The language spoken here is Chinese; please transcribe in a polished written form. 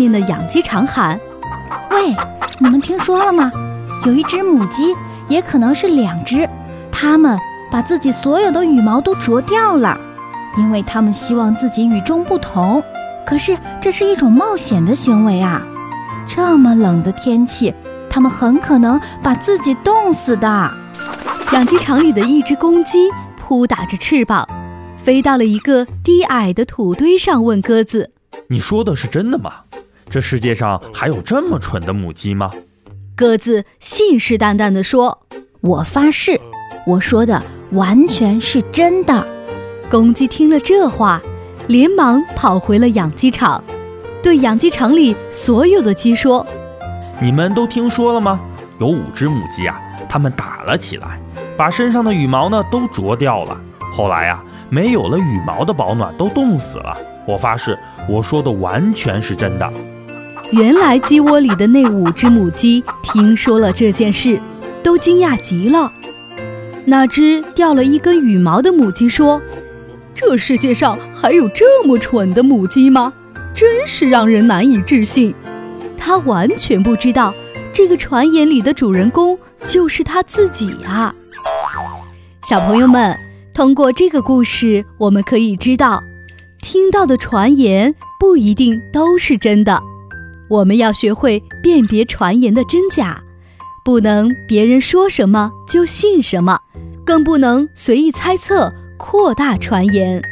面的养鸡场喊： 喂，你们听说了吗？有一只母鸡，也可能是2只，它们把自己所有的羽毛都啄掉了，因为它们希望自己与众不同。可是这是一种冒险的行为啊！这么冷的天气，它们很可能把自己冻死的。 养鸡场里的一只公鸡扑打着翅膀，飞到了一个低矮的土堆上，问鸽子： 你说的是真的吗？这世界上还有这么蠢的母鸡吗？ 鸽子信誓旦旦地说： 我发誓，我说的完全是真的。 公鸡听了这话，连忙跑回了养鸡场，对养鸡场里所有的鸡说： 你们都听说了吗？有5只母鸡啊，它们打了起来，把身上的羽毛呢都啄掉了。后来啊，没有了羽毛的保暖都冻死了。我发誓，我说的完全是真的。 原来鸡窝里的那5只母鸡听说了这件事，都惊讶极了。那只掉了一根羽毛的母鸡说：这世界上还有这么蠢的母鸡吗？真是让人难以置信。它完全不知道，这个传言里的主人公就是它自己啊。小朋友们，通过这个故事，我们可以知道，听到的传言不一定都是真的。我们要学会辨别传言的真假，不能别人说什么就信什么，更不能随意猜测，扩大传言。